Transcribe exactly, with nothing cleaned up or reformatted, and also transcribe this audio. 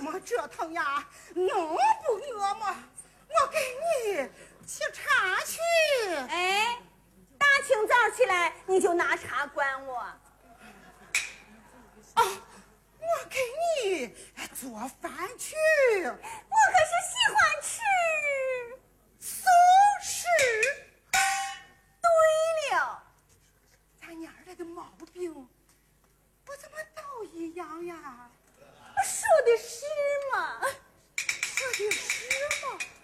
么折腾呀？能不饿吗？我给你沏茶去。 哎，大清早起来你就拿茶管我。 哦，我给你做饭去。 我可是喜欢吃素食。 对了， 咱娘儿这个毛病，我怎么都一样呀？ 说的是嘛？ 说的是嘛？